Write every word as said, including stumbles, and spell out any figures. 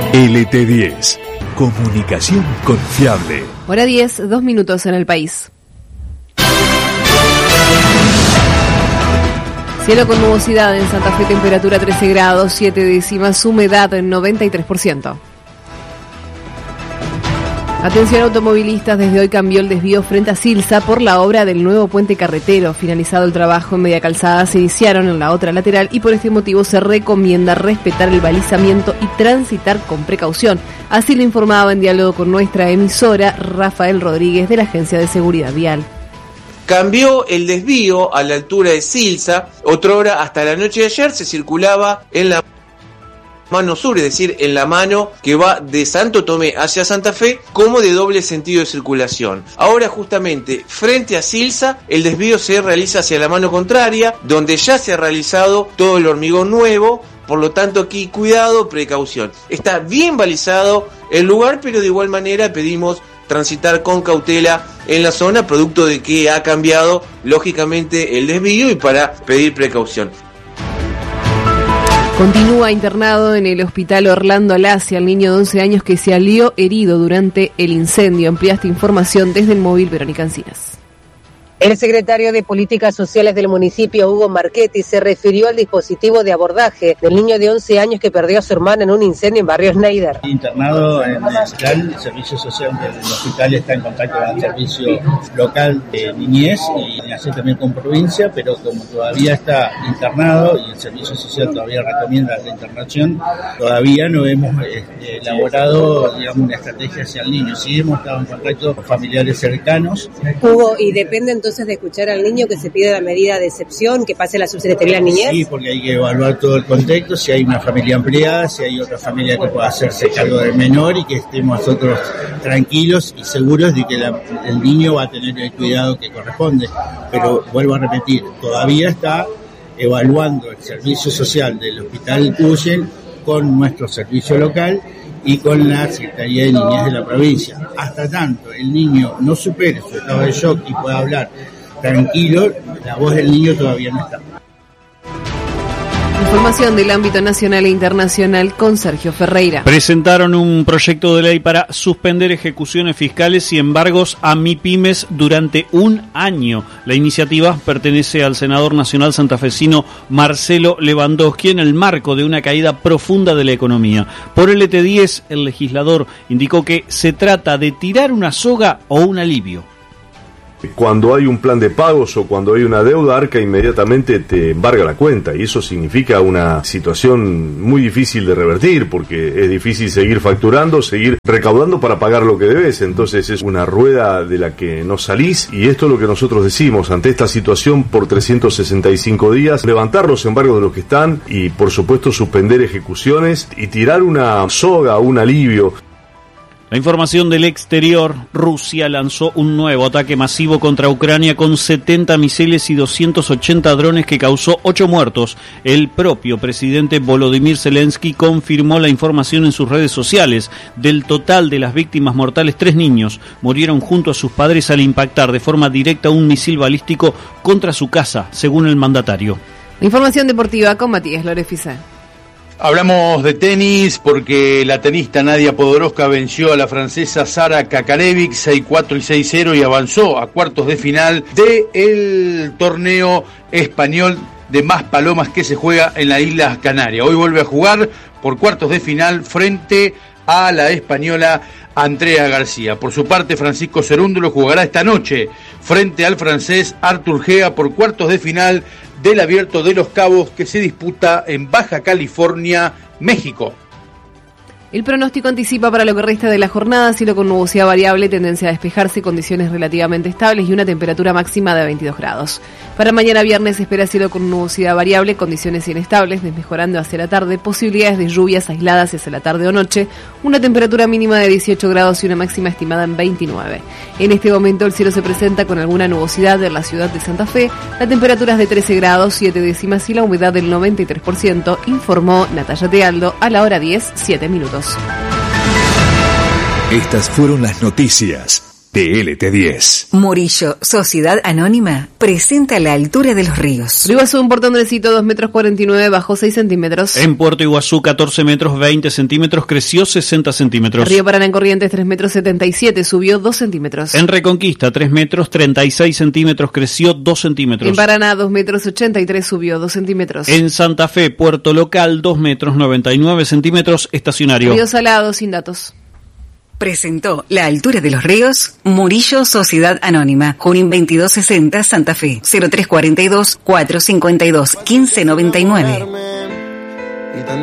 L T diez. Comunicación confiable. Hora diez, dos minutos en el país. Cielo con nubosidad en Santa Fe, temperatura trece grados, siete décimas, humedad en noventa y tres por ciento. Atención automovilistas, desde hoy cambió el desvío frente a Silsa por la obra del nuevo puente carretero. Finalizado el trabajo en media calzada, se iniciaron en la otra lateral y por este motivo se recomienda respetar el balizamiento y transitar con precaución. Así lo informaba en diálogo con nuestra emisora Rafael Rodríguez de la Agencia de Seguridad Vial. Cambió el desvío a la altura de Silsa. Otrora, hasta la noche de ayer, se circulaba en la mano sur, es decir, en la mano que va de Santo Tomé hacia Santa Fe, como de doble sentido de circulación. Ahora, justamente, frente a Silsa, el desvío se realiza hacia la mano contraria, donde ya se ha realizado todo el hormigón nuevo. Por lo tanto, aquí cuidado, precaución. Está bien balizado el lugar, pero de igual manera pedimos transitar con cautela en la zona, producto de que ha cambiado, lógicamente, el desvío y para pedir precaución. Continúa internado en el hospital Orlando Alacia el niño de once años que se salió herido durante el incendio. Ampliaste información desde el móvil Verónica Encinas. El secretario de Políticas Sociales del municipio, Hugo Marchetti, se refirió al dispositivo de abordaje del niño de once años que perdió a su hermana en un incendio en Barrio Schneider. Internado en el hospital, el servicio social del hospital está en contacto con el servicio local de niñez y así también con provincia, pero como todavía está internado y el servicio social todavía recomienda la internación, todavía no hemos este, elaborado, digamos, una estrategia hacia el niño. Sí hemos estado en contacto con familiares cercanos. Hugo, y depende entonces de escuchar al niño que se pide la medida de excepción, que pase la subsecretaría de niñez. Sí, porque hay que evaluar todo el contexto, si hay una familia ampliada, si hay otra familia que pueda hacerse cargo del menor y que estemos nosotros tranquilos y seguros de que la, el niño va a tener el cuidado que corresponde. Pero vuelvo a repetir, todavía está evaluando el servicio social del Hospital Cuyen con nuestro servicio local y con la Secretaría de Niñez de la provincia. Hasta tanto el niño no supere su estado de shock y pueda hablar tranquilo, la voz del niño todavía no está. Información del ámbito nacional e internacional con Sergio Ferreira. Presentaron un proyecto de ley para suspender ejecuciones fiscales y embargos a MIPYMES durante un año. La iniciativa pertenece al senador nacional santafesino Marcelo Lewandowski en el marco de una caída profunda de la economía. Por L T diez, el legislador indicó que se trata de tirar una soga o un alivio. Cuando hay un plan de pagos o cuando hay una deuda, Arca inmediatamente te embarga la cuenta y eso significa una situación muy difícil de revertir porque es difícil seguir facturando, seguir recaudando para pagar lo que debes. Entonces es una rueda de la que no salís y esto es lo que nosotros decimos ante esta situación por trescientos sesenta y cinco días, levantar los embargos de los que están y por supuesto suspender ejecuciones y tirar una soga, un alivio. La información del exterior, Rusia lanzó un nuevo ataque masivo contra Ucrania con setenta misiles y doscientos ochenta drones que causó ocho muertos. El propio presidente Volodymyr Zelensky confirmó la información en sus redes sociales. Del total de las víctimas mortales, tres niños murieron junto a sus padres al impactar de forma directa un misil balístico contra su casa, según el mandatario. La información deportiva con Matías Lorefice. Hablamos de tenis porque la tenista Nadia Podoroska venció a la francesa Sara Kakarevich seis cuatro y seis cero y avanzó a cuartos de final del torneo español de más palomas que se juega en las Islas Canarias. Hoy vuelve a jugar por cuartos de final frente a la española Andrea García. Por su parte, Francisco Cerúndulo jugará esta noche frente al francés Artur Gea por cuartos de final del Abierto de los Cabos que se disputa en Baja California, México. El pronóstico anticipa para lo que resta de la jornada cielo con nubosidad variable, tendencia a despejarse, condiciones relativamente estables y una temperatura máxima de veintidós grados. Para mañana viernes se espera cielo con nubosidad variable, condiciones inestables, desmejorando hacia la tarde, posibilidades de lluvias aisladas hacia la tarde o noche, una temperatura mínima de dieciocho grados y una máxima estimada en veintinueve. En este momento el cielo se presenta con alguna nubosidad en la ciudad de Santa Fe, la temperatura es de trece grados, siete décimas y la humedad del noventa y tres por ciento, informó Natalia Tealdo a la hora diez, siete minutos. Estas fueron las noticias de T L T diez. Murillo, Sociedad Anónima, presenta La Altura de los Ríos. Río Iguazú, un Puerto Andresito, dos metros cuarenta y nueve, bajó seis centímetros. En Puerto Iguazú, catorce metros veinte centímetros, creció sesenta centímetros. Río Paraná en Corrientes, tres metros setenta y siete, subió dos centímetros. En Reconquista, tres metros treinta y seis centímetros, creció dos centímetros. En Paraná, dos metros ochenta y tres, subió dos centímetros. En Santa Fe, puerto local, dos metros noventa y nueve centímetros, estacionario. Río Salado, sin datos. Presentó La Altura de los Ríos, Murillo, Sociedad Anónima, Junín veintidós sesenta, Santa Fe, cero tres cuarenta y dos, cuatrocientos cincuenta y dos, quince noventa y nueve.